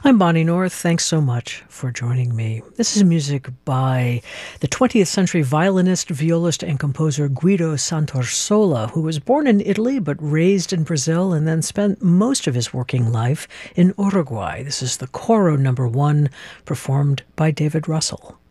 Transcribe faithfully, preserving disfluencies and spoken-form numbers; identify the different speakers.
Speaker 1: I'm Bonnie North. Thanks so much for joining me. This is music by the twentieth century violinist, violist, and composer Guido Santasola, who was born in Italy but raised in Brazil and then spent most of his working life in Uruguay. This is the Coro Number One, performed by David Russell.